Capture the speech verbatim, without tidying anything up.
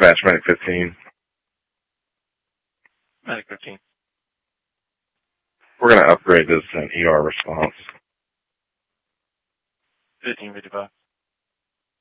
Dispatch, Medic fifteen. Medic fifteen. We're going to upgrade this to an E R response. fifteen fifty-five.